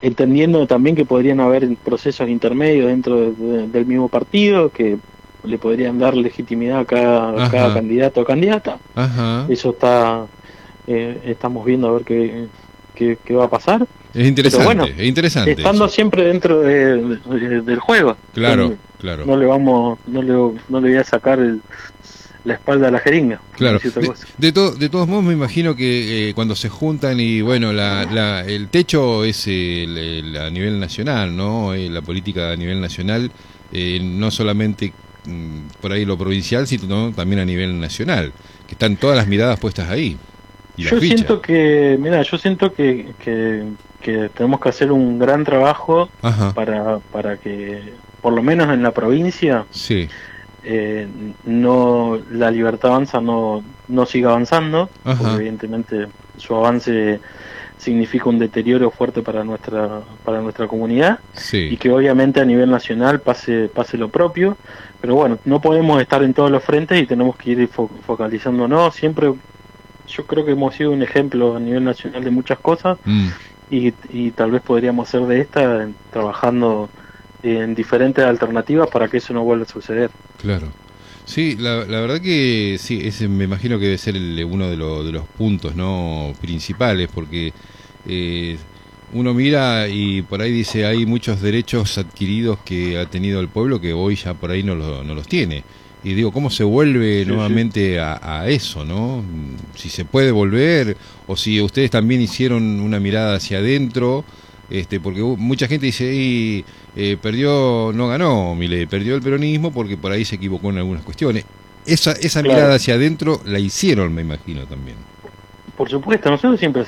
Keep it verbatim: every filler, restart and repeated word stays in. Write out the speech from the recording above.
entendiendo también que podrían haber procesos intermedios dentro de, de, del mismo partido que le podrían dar legitimidad a cada, a cada candidato o candidata. Ajá. Eso está eh, estamos viendo a ver qué, qué, qué va a pasar. Es interesante, Pero bueno, es interesante estando eso. siempre dentro de, de, del juego. Claro, no, claro. No le vamos, no le, no le voy a sacar el, la espalda a la jeringa. Claro. De, de, to, de todos modos me imagino que eh, cuando se juntan y bueno, la, la, el techo es el, el, a nivel nacional, ¿no? Eh, la política a nivel nacional, eh, no solamente mm, por ahí lo provincial, sino también a nivel nacional, que están todas las miradas puestas ahí. Y yo siento que, mira, yo siento que, que, que tenemos que hacer un gran trabajo para, para que, por lo menos en la provincia, sí. eh, no la Libertad Avanza no, no siga avanzando, Ajá. porque evidentemente su avance significa un deterioro fuerte para nuestra para nuestra comunidad, sí. y que obviamente a nivel nacional pase pase lo propio, pero bueno, no podemos estar en todos los frentes y tenemos que ir fo focalizándonos siempre. Yo creo que hemos sido un ejemplo a nivel nacional de muchas cosas, mm. y, y tal vez podríamos ser de esta trabajando en diferentes alternativas para que eso no vuelva a suceder. Claro. Sí, la, la verdad que sí, ese me imagino que debe ser el, uno de, lo, de los puntos no principales, porque eh, uno mira y por ahí dice hay muchos derechos adquiridos que ha tenido el pueblo que hoy ya por ahí no, lo, no los tiene. Y digo, ¿cómo se vuelve sí, nuevamente sí. A, a eso, no? Si se puede volver, o si ustedes también hicieron una mirada hacia adentro, este, porque mucha gente dice, y, eh, perdió, no ganó Milei, perdió el peronismo porque por ahí se equivocó en algunas cuestiones. Esa, esa claro. mirada hacia adentro la hicieron, me imagino, también. Por supuesto, nosotros siempre